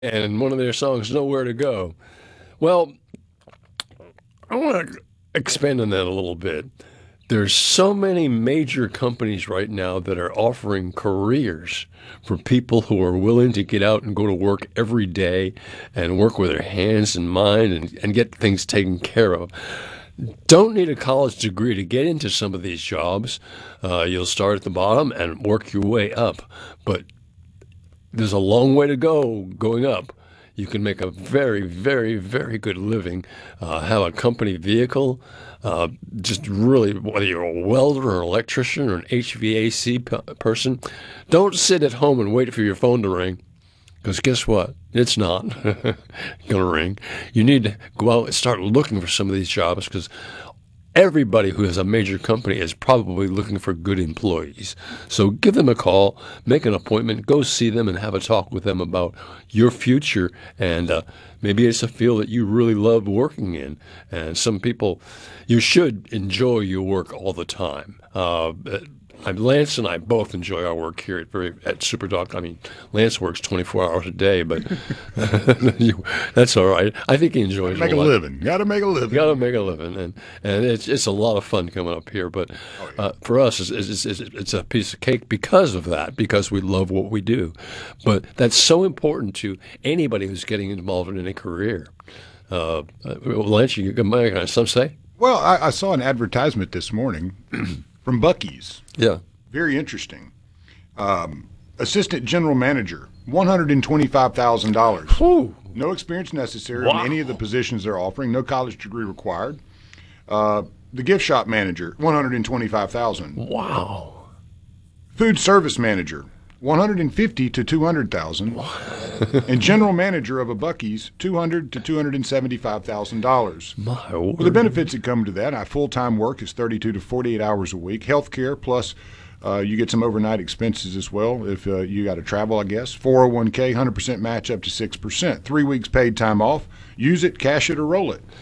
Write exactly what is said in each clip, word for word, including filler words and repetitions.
and one of their songs, Nowhere to Go. Well, I want to expand on that a little bit. There's so many major companies right now that are offering careers for people who are willing to get out and go to work every day and work with their hands and mind and, and get things taken care of. Don't need a college degree to get into some of these jobs. Uh, you'll start at the bottom and work your way up. But there's a long way to go going up. You can make a very, very, very good living, uh, have a company vehicle, uh, just really, whether you're a welder or an electrician or an H V A C p- person, don't sit at home and wait for your phone to ring. Because guess what? It's not going to ring. You need to go out and start looking for some of these jobs because everybody who has a major company is probably looking for good employees. So give them a call, make an appointment, go see them and have a talk with them about your future. And uh, maybe it's a field that you really love working in. And some people, you should enjoy your work all the time. Uh, I, Lance and I both enjoy our work here at very at SuperDoc. I mean, Lance works twenty-four hours a day, but you, that's all right. I think he enjoys Make it a a lot. living. Got to make a living. Got to make a living, and and it's it's a lot of fun coming up here. But uh, for us, it's, it's, it's, it's a piece of cake because of that, because we love what we do. But that's so important to anybody who's getting involved in a career. Uh, uh, Lance, you got some say? Well, I, I saw an advertisement this morning from Buc-ee's. Yeah. Very interesting. Um, assistant general manager, one hundred twenty-five thousand dollars. Whew. No experience necessary Wow. in any of the positions they're offering. No college degree required. Uh, the gift shop manager, one hundred twenty-five thousand dollars. Wow. Food service manager, one hundred fifty to two hundred thousand dollars. And general manager of a Buc-ee's, two hundred to two hundred seventy-five thousand dollars. My word. Well, the benefits that come to that, uh, full-time work is thirty-two to forty-eight hours a week. Health care plus uh, you get some overnight expenses as well if uh, you got to travel, I guess. four oh one k, one hundred percent match up to six percent. Three weeks paid time off. Use it, cash it, or roll it.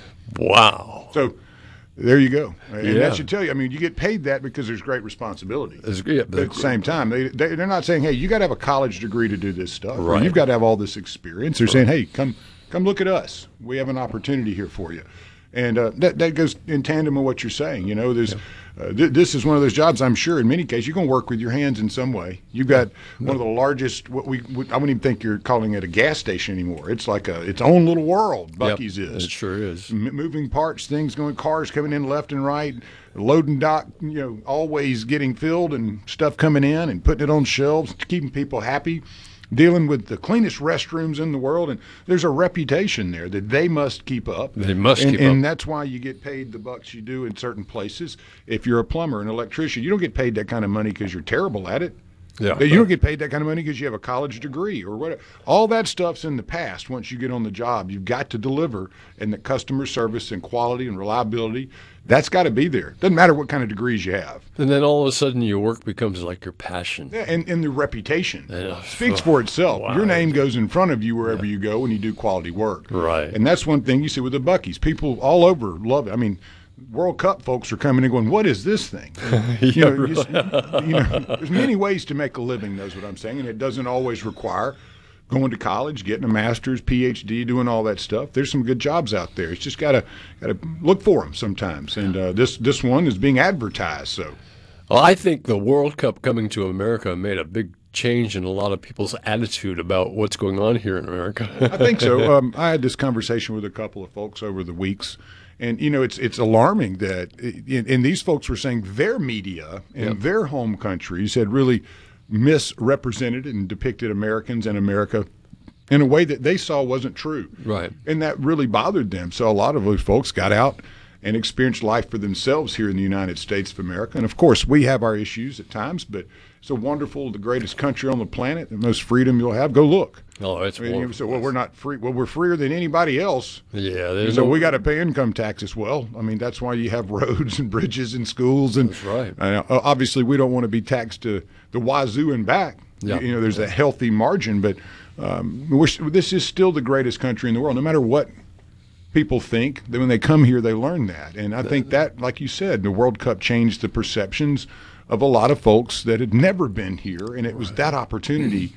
Wow. So there you go. And Yeah. that should tell you, I mean, you get paid that because there's great responsibility. It's, yeah, But at the same time, they, they, they're not saying, hey, you got to have a college degree to do this stuff. Or Right. you've got to have all this experience. They're saying, hey, come come look at us. We have an opportunity here for you. And uh, that, that goes in tandem with what you're saying. You know, there's, uh, th- this is one of those jobs, I'm sure, in many cases, you're going to work with your hands in some way. You've got one of the largest, what we, I wouldn't even think you're calling it a gas station anymore. It's like a its own little world, Buc-ee's Yep, is. it sure is. M- moving parts, things going, cars coming in left and right, loading dock, you know, always getting filled and stuff coming in and putting it on shelves, keeping people happy, dealing with the cleanest restrooms in the world. And there's a reputation there that they must keep up. They must and, keep and up. that's why you get paid the bucks you do in certain places. If you're a plumber, an electrician, you don't get paid that kind of money because you're terrible at it. Yeah. You don't get paid that kind of money because you have a college degree or whatever. All that stuff's in the past once you get on the job. You've got to deliver, and the customer service and quality and reliability, that's got to be there. Doesn't matter what kind of degrees you have. And then all of a sudden your work becomes like your passion. Yeah, and, and the reputation Yeah. speaks for itself. Wow. Your name goes in front of you wherever you go when you do quality work. Right. And that's one thing you see with the Buc-ee's. People all over love it. I mean, World Cup folks are coming in going, what is this thing? You Yeah, know, you, you know, there's many ways to make a living, knows what I'm saying, and it doesn't always require going to college, getting a master's, P H D, doing all that stuff. There's some good jobs out there. It's just got to got to look for them sometimes. And uh, this this one is being advertised. So Well, I think the World Cup coming to America made a big change in a lot of people's attitude about what's going on here in America. I think so. Um, I had this conversation with a couple of folks over the weeks. And, you know, it's it's alarming that, and these folks were saying their media in Yep. their home countries had really misrepresented and depicted Americans and America in a way that they saw wasn't true. Right. And that really bothered them. So a lot of those folks got out and experienced life for themselves here in the United States of America. And, of course, we have our issues at times, but it's a wonderful, the greatest country on the planet, the most freedom you'll have. Go look. Oh, it's I mean, you wonderful. say, well, we're not free. Well, we're freer than anybody else. Yeah, there's So no, we got to pay income tax as well. I mean, that's why you have roads and bridges and schools. And That's right. uh, obviously, we don't want to be taxed to the wazoo and back. Yeah. You, you know, there's a healthy margin, but um, we're, this is still the greatest country in the world, no matter what people think. That when they come here, they learn that. And I think that, like you said, the World Cup changed the perceptions of a lot of folks that had never been here, and it was that opportunity.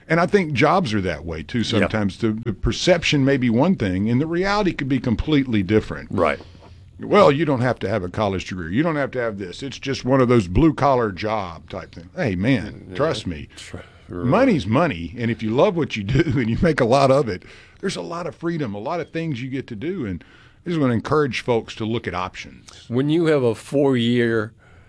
And I think jobs are that way too sometimes. The, the perception may be one thing, and the reality could be completely different. Right. Well, you don't have to have a college degree. You don't have to have this. It's just one of those blue-collar job type things. Hey, man, trust me. Right. Money's money, and if you love what you do and you make a lot of it, there's a lot of freedom, a lot of things you get to do, and I just want to encourage folks to look at options. When you have a four-year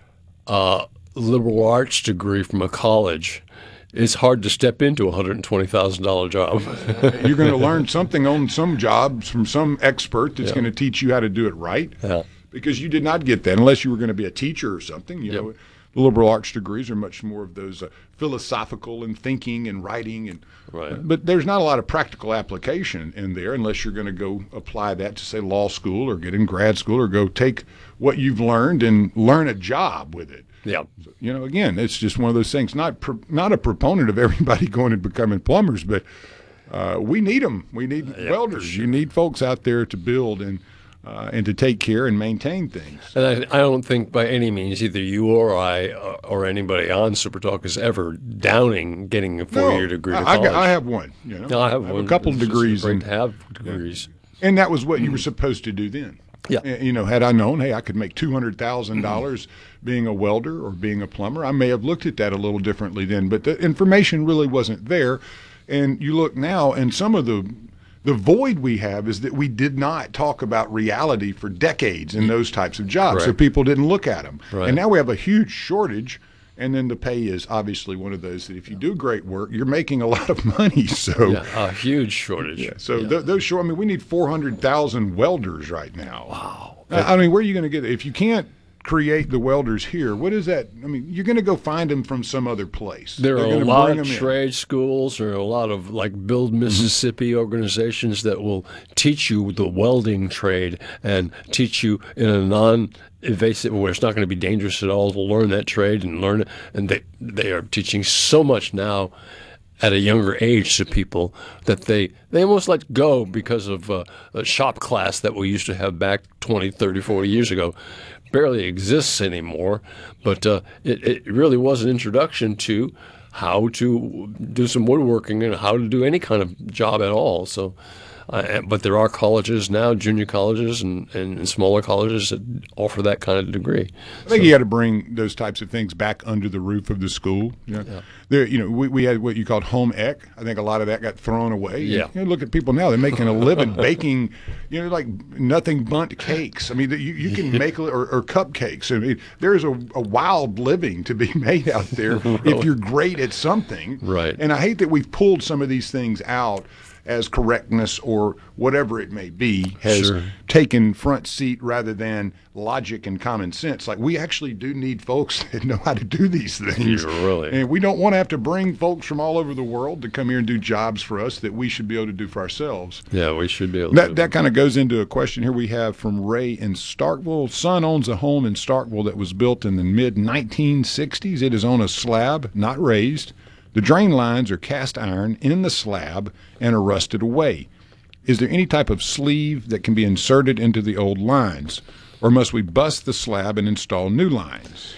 uh, liberal arts degree from a college, it's hard to step into a one hundred twenty thousand dollars job. You're going to learn something on some jobs from some expert that's yeah. going to teach you how to do it right, yeah. because you did not get that unless you were going to be a teacher or something. You yep. know, the liberal arts degrees are much more of those uh, philosophical and thinking and writing, and right. uh, but there's not a lot of practical application in there unless you're going to go apply that to, say, law school or get in grad school or go take what you've learned and learn a job with it. Yeah. So, you know, again, it's just one of those things. Not pro, not a proponent of everybody going and becoming plumbers, but uh, we need them. We need yeah, welders. sure. You need folks out there to build and uh, and to take care and maintain things. And I, I don't think by any means either you or I uh, or anybody on Super Talk is ever downing getting a four-year no, degree. I, to college. I, I have one. You know, no, I have, I have one. a couple It's degrees. Great and, to have degrees. And that was what you were supposed to do then. Yeah. You know, had I known, hey, I could make two hundred thousand dollars being a welder or being a plumber, I may have looked at that a little differently then. But the information really wasn't there. And you look now, and some of the the void we have is that we did not talk about reality for decades in those types of jobs. Right. So people didn't look at them. Right. And now we have a huge shortage. And then the pay is obviously one of those that if you do great work, you're making a lot of money. So yeah, a huge shortage. Yeah, so yeah. th- those short. I mean, we need four hundred thousand welders right now. Wow. I, I mean, where are you going to get it? If you can't create the welders here, what is that? I mean, you're going to go find them from some other place. There They're are a gonna lot bring of them in. trade schools. There are a lot of like Build Mississippi organizations that will teach you the welding trade and teach you in a non-invasive where it's not going to be dangerous at all to learn that trade and learn it. And they they are teaching so much now at a younger age to people that they, they almost let go because of uh, a shop class that we used to have back twenty, thirty, forty years ago. Barely exists anymore, but uh, it, it really was an introduction to how to do some woodworking and how to do any kind of job at all. So, uh, but there are colleges now, junior colleges and, and smaller colleges that offer that kind of degree. I think so, you got to bring those types of things back under the roof of the school. You know, yeah. there, you know, we, we had what you called home ec. I think a lot of that got thrown away. Yeah. You know, look at people now; they're making a living baking, you know, like nothing but cakes. I mean, you, you can make or, or cupcakes. I mean, there is a, a wild living to be made out there Really? if you're great at something. Right. And I hate that we've pulled some of these things out as correctness or whatever it may be has Sure. taken front seat rather than logic and common sense. Like, we actually do need folks that know how to do these things. Really? And we don't want to have to bring folks from all over the world to come here and do jobs for us that we should be able to do for ourselves. Yeah, we should be able to. That, that kind of goes into a question here we have from Ray in Starkville. Son owns a home in Starkville that was built in the mid nineteen sixties. It is on a slab, not raised. The drain lines are cast iron in the slab and are rusted away. Is there any type of sleeve that can be inserted into the old lines, or must we bust the slab and install new lines?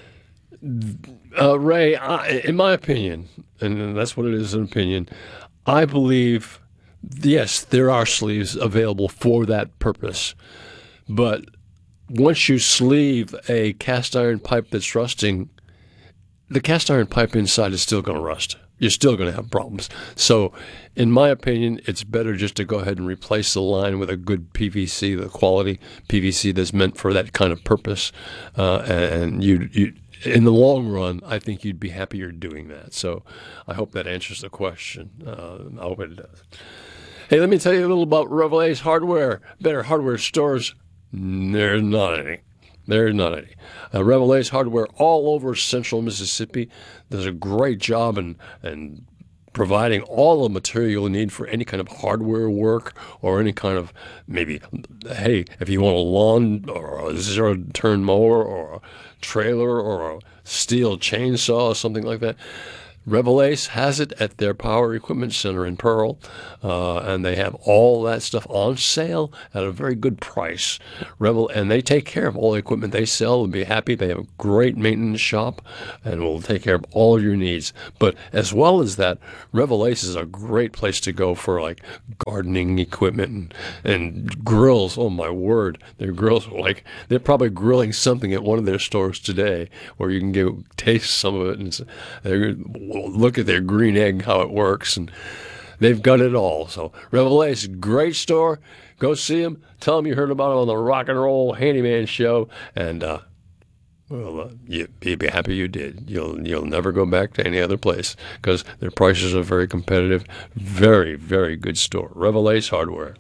Uh, Ray, I, in my opinion, and that's what it is, an opinion, I believe, yes, there are sleeves available for that purpose. But once you sleeve a cast iron pipe that's rusting, the cast iron pipe inside is still going to rust. You're still going to have problems. So, in my opinion, it's better just to go ahead and replace the line with a good P V C, the quality P V C that's meant for that kind of purpose. Uh, and you, you, in the long run, I think you'd be happier doing that. So, I hope that answers the question. Uh, I hope it does. Hey, let me tell you a little about Revelace Hardware. Better hardware stores? There's not any. There's not any. Uh, Revelace Hardware all over central Mississippi does a great job in, in providing all the material you need for any kind of hardware work or any kind of maybe, hey, if you want a lawn or a zero-turn mower or a trailer or a steel chainsaw or something like that, Revelace has it at their Power Equipment Center in Pearl, uh, and they have all that stuff on sale at a very good price. Revel, and they take care of all the equipment they sell and be happy. They have a great maintenance shop and will take care of all your needs. But as well as that, Revelace is a great place to go for like gardening equipment and, and grills. Oh my word, their grills are like they're probably grilling something at one of their stores today, where you can go taste some of it and they're look at their green egg, how it works, and they've got it all. So Revelace, great store. Go see them. Tell them you heard about them on the Rock and Roll Handyman Show, and uh, well, uh, you, you'd be happy you did. You'll you'll never go back to any other place because their prices are very competitive. Very, very good store. Revelace Hardware.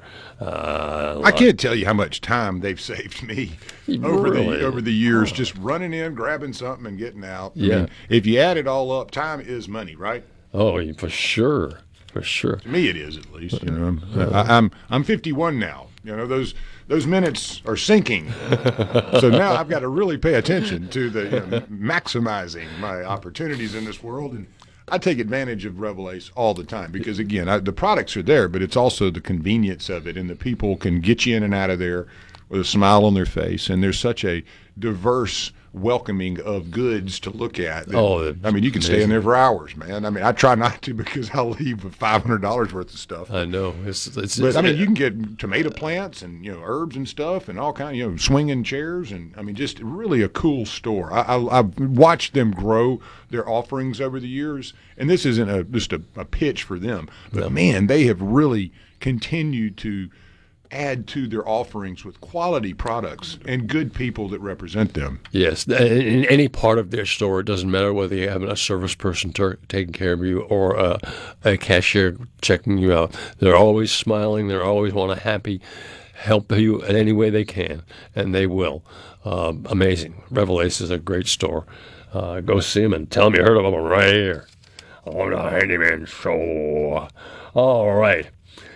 Uh, I can't tell you how much time they've saved me over really? the over the years, oh. just running in, grabbing something, and getting out. Yeah. I mean, if you add it all up, time is money, right? Oh, for sure, for sure. To me, it is at least. You know, I, I'm I'm fifty-one now. You know, those those minutes are sinking. So now I've got to really pay attention to the you know, maximizing my opportunities in this world, and I take advantage of Revelace all the time because, again, I, the products are there, but it's also the convenience of it, and the people can get you in and out of there with a smile on their face, and there's such a diverse welcoming of goods to look at. That, oh, I mean, you can amazing. stay in there for hours, man. I mean, I try not to because I'll leave with five hundred dollars worth of stuff. I know. It's, it's, but it's, I mean, you can get tomato plants and you know herbs and stuff and all kind, you know, swinging chairs and I mean, just really a cool store. I, I, I've watched them grow their offerings over the years, and this isn't a, just a, a pitch for them, but no. man, they have really continued to add to their offerings with quality products and good people that represent them. Yes, in any part of their store, it doesn't matter whether you have a service person ter- taking care of you or a, a cashier checking you out. They're always smiling. They're always want to happy help you in any way they can, and they will. Um, amazing. Revelace is a great store. Uh, go see them and tell them you heard of them right here on the Handyman Show. All right.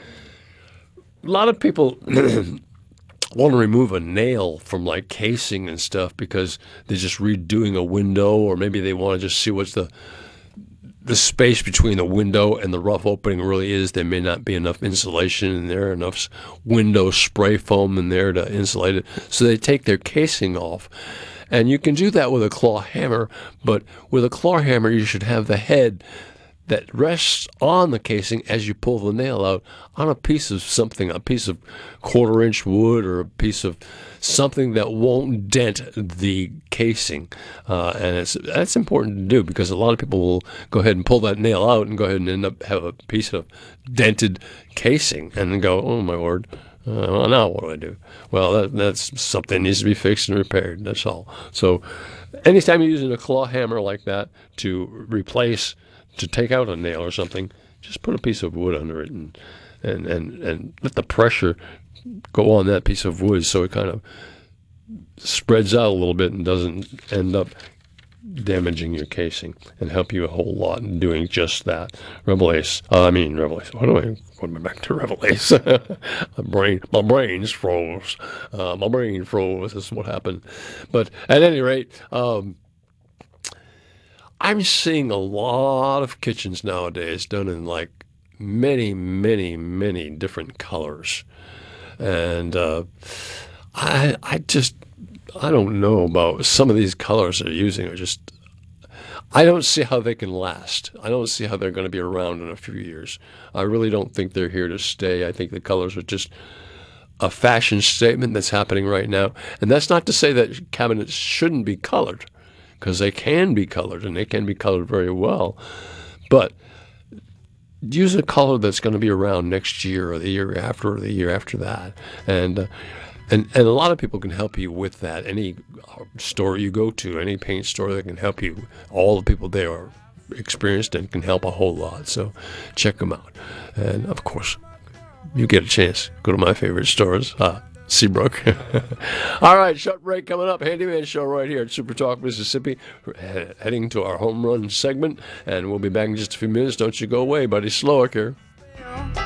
A lot of people want to remove a nail from like casing and stuff because they're just redoing a window, or maybe they want to just see what's the the space between the window and the rough opening really is. There may not be enough insulation in there, enough window spray foam in there to insulate it. So they take their casing off. And you can do that with a claw hammer, but with a claw hammer you should have the head that rests on the casing as you pull the nail out on a piece of something, a piece of quarter inch wood or a piece of something that won't dent the casing. Uh, and it's that's important to do because a lot of people will go ahead and pull that nail out and go ahead and end up have a piece of dented casing and then go, oh my word, uh, well, now what do I do? Well, that, that's something that needs to be fixed and repaired. That's all. So anytime you're using a claw hammer like that to replace to take out a nail or something, just put a piece of wood under it and and, and, and let the pressure go on that piece of wood so it kind of spreads out a little bit and doesn't end up damaging your casing, and help you a whole lot in doing just that. Revelace, uh, I mean Revelace. What do I? What am I back to Revelace? my brain, my brain's froze. Uh, my brain froze. This is what happened. But at any rate, um, I'm seeing a lot of kitchens nowadays done in like many, many, many different colors, and uh, I, I just, I don't know about some of these colors they're using are just, I don't see how they can last. I don't see how they're going to be around in a few years. I really don't think they're here to stay. I think the colors are just a fashion statement that's happening right now, and that's not to say that cabinets shouldn't be colored, because they can be colored, and they can be colored very well. But use a color that's going to be around next year or the year after or the year after that. And, uh, and, and a lot of people can help you with that. Any store you go to, any paint store that can help you, all the people there are experienced and can help a whole lot. So check them out. And, of course, you get a chance, go to my favorite stores, uh, Seabrook. All right, short break coming up. Handyman Show right here at Super Talk Mississippi. Heading to our home run segment, and we'll be back in just a few minutes. Don't you go away, buddy. Slowick here.